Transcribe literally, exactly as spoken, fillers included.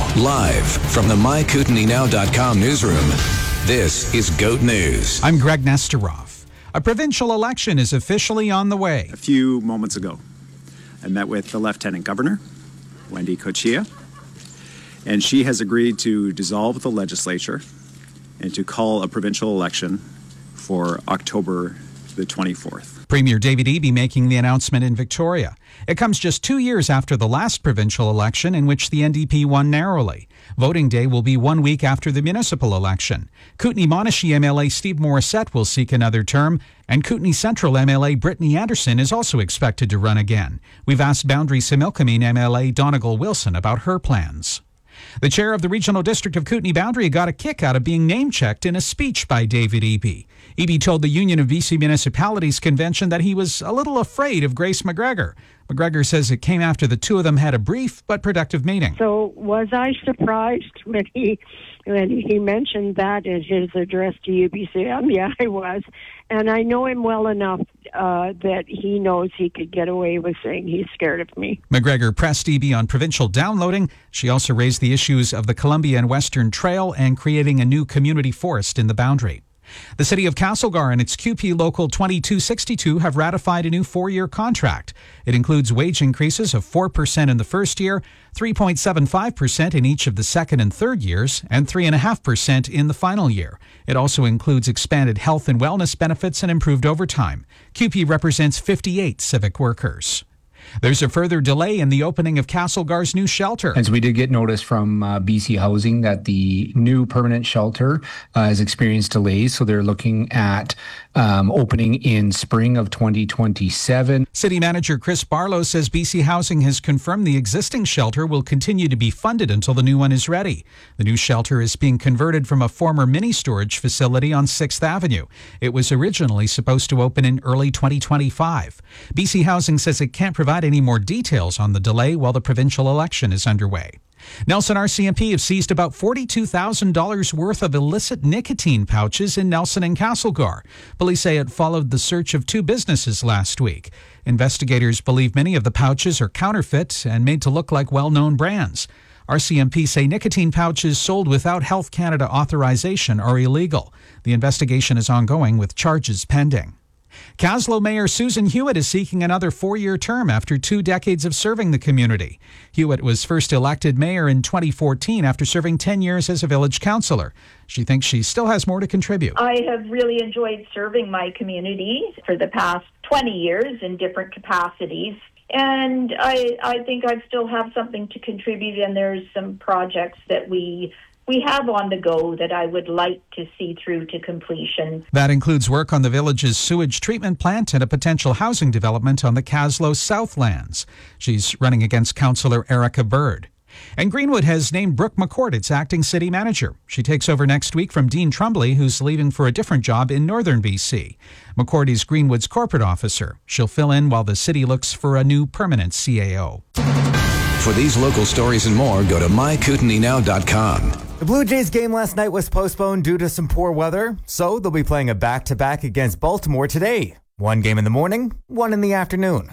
Live from the my kootenai now dot com newsroom, this is GOAT News. I'm Greg Nesterov. A provincial election is officially on the way. A few moments ago, I met with the Lieutenant Governor, Wendy Cochia, and she has agreed to dissolve the legislature and to call a provincial election for October the twenty-fourth. Premier David Eby making the announcement in Victoria. It comes just two years after the last provincial election in which the N D P won narrowly. Voting day will be one week after the municipal election. Kootenay-Monashee M L A Steve Morissette will seek another term, and Kootenay Central M L A Brittany Anderson is also expected to run again. We've asked Boundary-Similkameen M L A Donegal Wilson about her plans. The chair of the Regional District of Kootenay-Boundary got a kick out of being name-checked in a speech by David Eby. Eby told the Union of B C Municipalities convention that he was a little afraid of Grace McGregor. McGregor says it came after the two of them had a brief but productive meeting. So was I surprised when he when he mentioned that in his address to U B C M? Yeah, I was. And I know him well enough uh, that he knows he could get away with saying he's scared of me. McGregor pressed Eby on provincial downloading. She also raised the issues of the Columbia and Western Trail and creating a new community forest in the Boundary. The City of Castlegar and its Q P Local twenty-two sixty-two have ratified a new four-year contract. It includes wage increases of four percent in the first year, three point seven five percent in each of the second and third years, and three point five percent in the final year. It also includes expanded health and wellness benefits and improved overtime. Q P represents fifty-eight civic workers. There's a further delay in the opening of Castlegar's new shelter. As we did get notice from uh, B C Housing that the new permanent shelter uh, has experienced delays, so they're looking at um, opening in spring of twenty twenty-seven. City Manager Chris Barlow says B C Housing has confirmed the existing shelter will continue to be funded until the new one is ready. The new shelter is being converted from a former mini-storage facility on sixth Avenue. It was originally supposed to open in early twenty twenty-five. B C Housing says it can't provide any more details on the delay while the provincial election is underway. Nelson R C M P have seized about forty-two thousand dollars worth of illicit nicotine pouches in Nelson and Castlegar. Police say it followed the search of two businesses last week. Investigators believe many of the pouches are counterfeit and made to look like well-known brands. R C M P say nicotine pouches sold without Health Canada authorization are illegal. The investigation is ongoing with charges pending. Kaslo Mayor Susan Hewitt is seeking another four-year term after two decades of serving the community. Hewitt was first elected mayor in twenty fourteen after serving ten years as a village councillor. She thinks she still has more to contribute. I have really enjoyed serving my community for the past twenty years in different capacities. And I, I think I still have something to contribute, and there's some projects that we we have on the go that I would like to see through to completion. That includes work on the village's sewage treatment plant and a potential housing development on the Kaslo Southlands. She's running against Councillor Erica Bird. And Greenwood has named Brooke McCord its acting city manager. She takes over next week from Dean Trumbly, who's leaving for a different job in northern B C. McCord is Greenwood's corporate officer. She'll fill in while the city looks for a new permanent C A O. For these local stories and more, go to my kootenai now dot com. The Blue Jays game last night was postponed due to some poor weather, so they'll be playing a back-to-back against Baltimore today. One game in the morning, one in the afternoon.